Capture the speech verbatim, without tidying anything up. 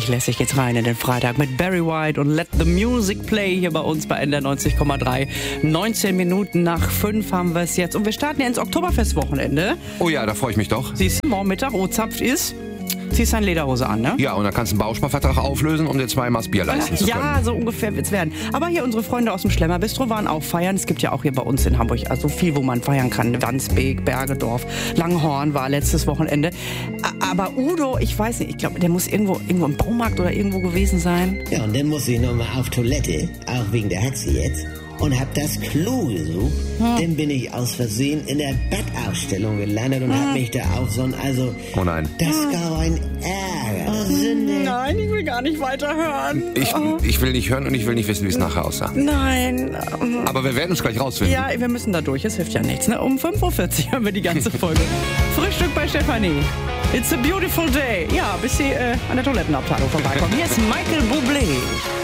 richtig lässig geht's rein in den Freitag mit Barry White und Let the Music Play hier bei uns bei N D R neunzig Komma drei. neunzehn Minuten nach fünf haben wir es jetzt und wir starten ja ins Oktoberfestwochenende. Oh ja, da freue ich mich doch. Siehst du, morgen Mittag, O-Zapft ist, ziehst deine Lederhose an, ne? Ja, und dann kannst du einen Bausparvertrag auflösen, um dir zweimal das Bier leisten zu können. Ja, so ungefähr wird's werden. Aber hier unsere Freunde aus dem Schlemmerbistro waren auch feiern. Es gibt ja auch hier bei uns in Hamburg also viel, wo man feiern kann. Wandsbek, Bergedorf, Langhorn war letztes Wochenende. Aber Udo, ich weiß nicht, ich glaube, der muss irgendwo, irgendwo im Baumarkt oder irgendwo gewesen sein. Ja, und dann muss ich nochmal auf Toilette, auch wegen der Hexe jetzt. Und hab das Klo gesucht. Hm. Dann bin ich aus Versehen in der Bettausstellung gelandet und hm. hab mich da auf so ein, also... Oh nein. Das war ein Ärger. Oh, nein, ich will gar nicht weiterhören. Ich, ich will nicht hören und ich will nicht wissen, wie es nachher aussah. Nein. Aber wir werden es gleich rausfinden. Ja, wir müssen da durch, es hilft ja nichts. Ne? Um fünf Uhr vierzig hören wir die ganze Folge. Frühstück bei Stefanie. It's a beautiful day. Ja, bis sie äh, an der Toilettenabteilung vorbeikommen. Hier ist Michael Bublé.